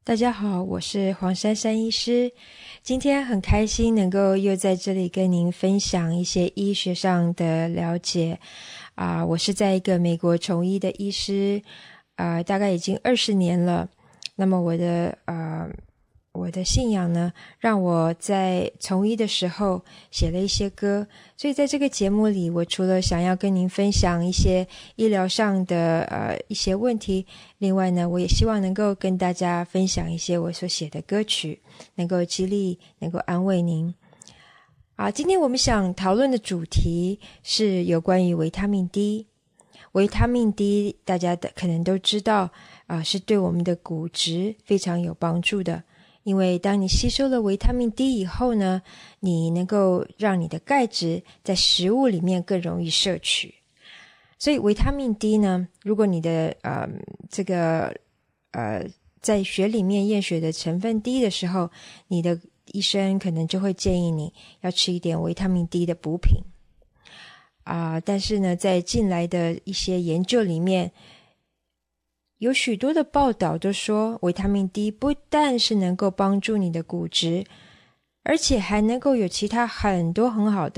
大家好，我是黄珊珊医师。今天很开心能够又在这里跟您分享一些医学上的了解。我是在一个美国从医的医师，大概已经20年了。那么我的信仰呢，让我在从医的时候写了一些歌，所以在这个节目里，我除了想要跟您分享一些医疗上的一些问题，另外呢，我也希望能够跟大家分享一些我所写的歌曲，能够激励，能够安慰您。今天我们想讨论的主题是有关于维他命 D。维他命 D 大家可能都知道，是对我们的骨质非常有帮助的。因为当你吸收了维他命 D 以后呢，你能够让你的钙质在食物里面更容易摄取。所以维他命 D 呢，如果你的在血里面验血的成分低的时候，你的医生可能就会建议你要吃一点维他命 D 的补品。但是呢，在近来的一些研究里面，有许多的报道都说维他命 D 不但是能够帮助你的骨质，而且还能够有其他很多很好的